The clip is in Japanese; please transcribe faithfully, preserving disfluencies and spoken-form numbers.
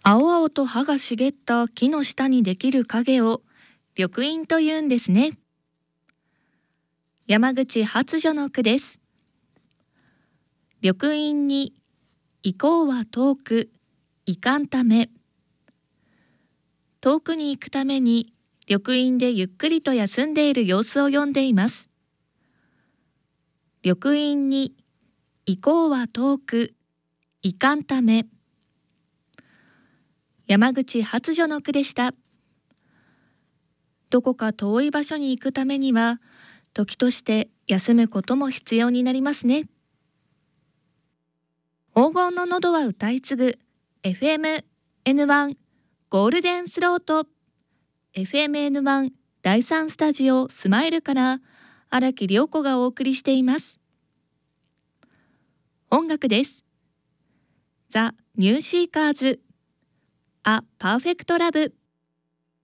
青々と葉が茂った木の下にできる影を緑蔭というんですね。山口発序の句です。緑蔭に行こうは遠く行かんため。遠くに行くために緑蔭でゆっくりと休んでいる様子を読んでいます。緑蔭に行こうは遠く行かんため。山口発序の句でした。どこか遠い場所に行くためには、時として休むことも必要になりますね。黄金の喉は歌い継ぐ エフエムエヌワン ゴールデンスロート エフエムエヌワン だいさんスタジオスマイルから荒木涼子がお送りしています。音楽です。ザ・ニューシーカーズ A Perfect Love